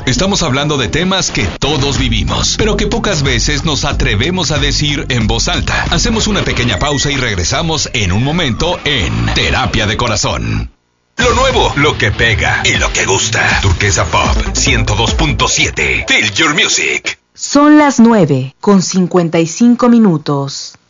Estamos hablando de temas que todos vivimos, pero que pocas veces nos atrevemos a decir en voz alta. Hacemos una pequeña pausa y regresamos en un momento en Terapia de Corazón. Lo nuevo, lo que pega y lo que gusta. Turquesa Pop 102.7. Feel your music. Son las 9:55.